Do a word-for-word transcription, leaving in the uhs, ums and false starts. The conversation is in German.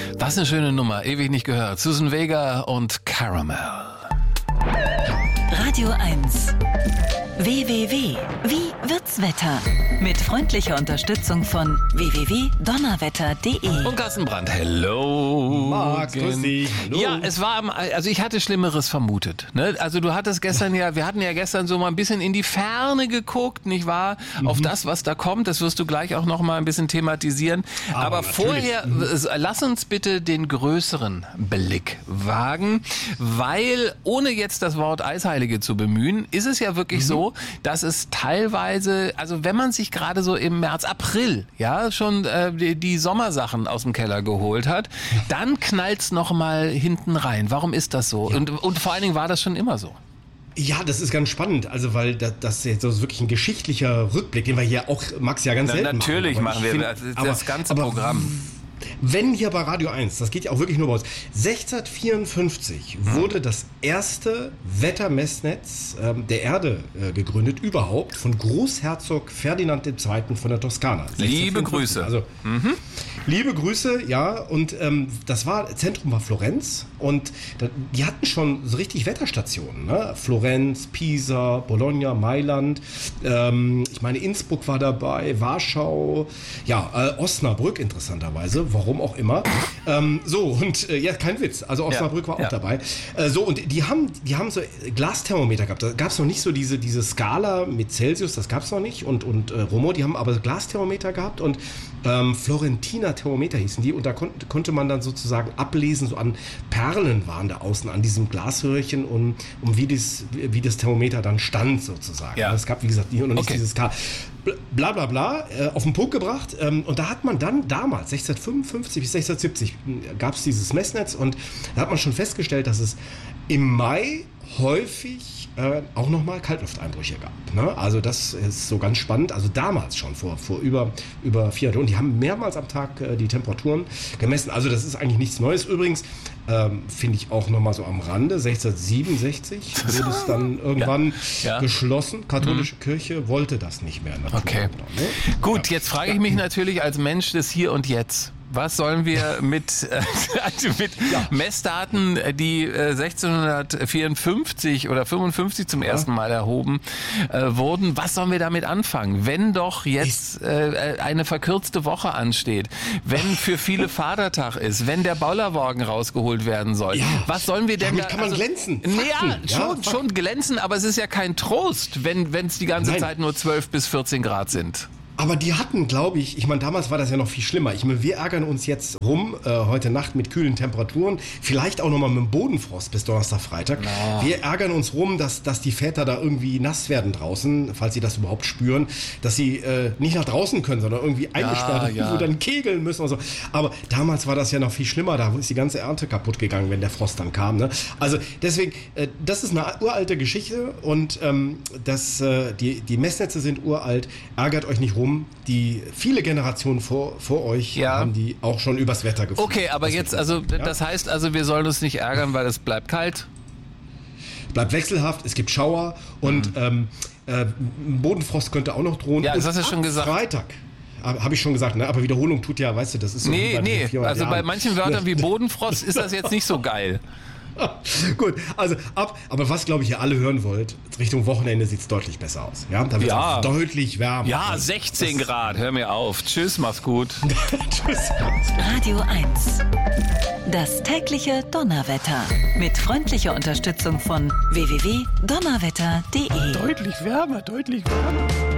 Das ist eine schöne Nummer, ewig nicht gehört. Susan Vega und Caramel. Radio eins. W W W. Wie wird's Wetter? Mit freundlicher Unterstützung von w w w punkt donnerwetter punkt de. Und Carsten Brandt, hello. Max, grüß dich. Hallo. Ja, es war, also ich hatte Schlimmeres vermutet. Ne? Also du hattest gestern ja, wir hatten ja gestern so mal ein bisschen in die Ferne geguckt, nicht wahr? Mhm. Auf das, was da kommt, das wirst du gleich auch noch mal ein bisschen thematisieren. Aber, Aber vorher, mhm. lass uns bitte den größeren Blick wagen, weil ohne jetzt das Wort Eisheilige zu bemühen, ist es ja wirklich mhm. so, dass es teilweise, also wenn man sich gerade so im März, April, ja, schon äh, die, die Sommersachen aus dem Keller geholt hat, dann knallt's noch mal hinten rein. Warum ist das so? Ja. Und, und vor allen Dingen war das schon immer so. Ja, das ist ganz spannend, also weil das, das jetzt so wirklich ein geschichtlicher Rückblick, den wir hier auch, Max, ja ganz Na, selten natürlich machen. Natürlich machen wir find, das, das aber, ganze aber, Programm. Wenn hier bei Radio eins, das geht ja auch wirklich nur bei uns, sechzehnhundertvierundfünfzig hm. wurde das erste Wettermessnetz ähm, der Erde äh, gegründet, überhaupt, von Großherzog Ferdinand der Zweite von der Toskana. Liebe Grüße. Also, mhm. Liebe Grüße, ja, und ähm, das war, Zentrum war Florenz und da, die hatten schon so richtig Wetterstationen, ne? Florenz, Pisa, Bologna, Mailand, ähm, ich meine Innsbruck war dabei, Warschau, ja, äh, Osnabrück interessanterweise, warum auch immer. Ähm, so, und äh, ja, kein Witz, also Osnabrück ja, war auch ja. dabei. Äh, so, und die haben, die haben so Glasthermometer gehabt, da gab es noch nicht so diese, diese Skala mit Celsius, das gab es noch nicht und, und äh, Romo, die haben aber Glasthermometer gehabt und ähm, Florentiner Thermometer hießen die und da kon- konnte man dann sozusagen ablesen, so an Perlen waren da außen an diesem Glashörchen, um, um wie, das, wie das Thermometer dann stand sozusagen. Ja. Es gab, wie gesagt, noch nicht okay. dieses K. Bla bla bla, äh, auf den Punkt gebracht ähm, und da hat man dann damals, sechzehnhundertfünfundfünfzig bis sechzehnhundertsiebzig, gab es dieses Messnetz und da hat man schon festgestellt, dass es im Mai häufig äh, auch nochmal Kaltlufteinbrüche gab. Ne? Also das ist so ganz spannend. Also damals schon, vor, vor über, über vier Jahren. Und die haben mehrmals am Tag äh, die Temperaturen gemessen. Also das ist eigentlich nichts Neues. Übrigens ähm, finde ich auch nochmal so am Rande, sechzehnhundertsiebenundsechzig wurde es dann irgendwann ja. Ja. geschlossen. Katholische mhm. Kirche wollte das nicht mehr. Okay. Ne? Gut, ja. jetzt frage ich mich natürlich als Mensch des Hier und Jetzt. Was sollen wir mit, äh, also mit ja. Messdaten, die äh, sechzehnhundertvierundfünfzig oder fünfundfünfzig zum ja. ersten Mal erhoben äh, wurden, was sollen wir damit anfangen? Wenn doch jetzt äh, eine verkürzte Woche ansteht, wenn für viele Vatertag ist, wenn der Bollerwagen rausgeholt werden soll, ja. was sollen wir denn damit da... kann man also, glänzen. Ja, schon, ja, schon glänzen, aber es ist ja kein Trost, wenn es die ganze Nein. Zeit nur zwölf bis vierzehn Grad sind. Aber die hatten, glaube ich, ich meine, damals war das ja noch viel schlimmer. Ich meine, wir ärgern uns jetzt rum, äh, heute Nacht mit kühlen Temperaturen, vielleicht auch nochmal mit dem Bodenfrost bis Donnerstag, Freitag. No. Wir ärgern uns rum, dass, dass die Väter da irgendwie nass werden draußen, falls sie das überhaupt spüren, dass sie äh, nicht nach draußen können, sondern irgendwie eingesperrt ja, ja. dann kegeln müssen und so. Aber damals war das ja noch viel schlimmer, da ist die ganze Ernte kaputt gegangen, wenn der Frost dann kam. Ne? Also deswegen, äh, das ist eine uralte Geschichte und ähm, das, äh, die, die Messnetze sind uralt, ärgert euch nicht rum. Die viele Generationen vor, vor euch ja. haben die auch schon übers Wetter gefühlt. Okay, aber das jetzt, also ja? das heißt also, wir sollen uns nicht ärgern, weil es bleibt kalt? Bleibt wechselhaft, es gibt Schauer und mhm. ähm, äh, Bodenfrost könnte auch noch drohen. Ja, das hast du schon gesagt. Freitag. Habe ich schon gesagt, ne? Aber Wiederholung tut ja, weißt du, das ist so. Nee, nee, also Jahren. Bei manchen Wörtern wie Bodenfrost ist das jetzt nicht so geil. Gut, also ab, aber was glaube ich ihr alle hören wollt, Richtung Wochenende sieht es deutlich besser aus. Ja, da wird ja. es deutlich wärmer. Ja, sechzehn das Grad, hör mir auf. Tschüss, mach's gut. Tschüss. Radio eins. Das tägliche Donnerwetter. Mit freundlicher Unterstützung von w w w punkt donnerwetter punkt de. Deutlich wärmer, deutlich wärmer.